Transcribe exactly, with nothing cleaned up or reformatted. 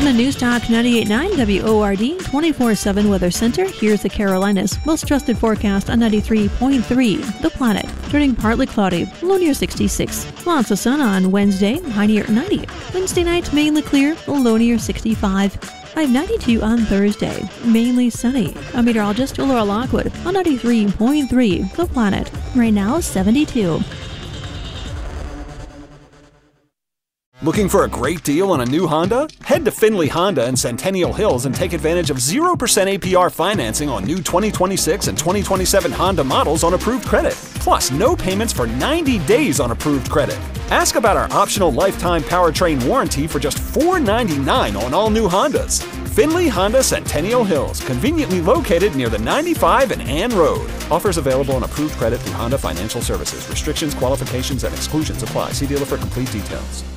From the News Talk ninety-eight point nine W O R D twenty-four seven Weather Center, here's the Carolinas' most trusted forecast on ninety-three point three The Planet. Turning partly cloudy, low near sixty-six. Lots of sun on Wednesday, high near ninety. Wednesday night, mainly clear, low near sixty-five. High ninety-two on Thursday, mainly sunny. I'm meteorologist Laura Lockwood on ninety-three point three The Planet. Right now, seventy-two. Looking for a great deal on a new Honda? Head to Findlay Honda in Centennial Hills and take advantage of zero percent A P R financing on new twenty twenty-six and twenty twenty-seven Honda models on approved credit. Plus, no payments for ninety days on approved credit. Ask about our optional lifetime powertrain warranty for just four ninety-nine on all new Hondas. Findlay Honda Centennial Hills, conveniently located near the ninety-five and Ann Road. Offers available on approved credit through Honda Financial Services. Restrictions, qualifications, and exclusions apply. See dealer for complete details.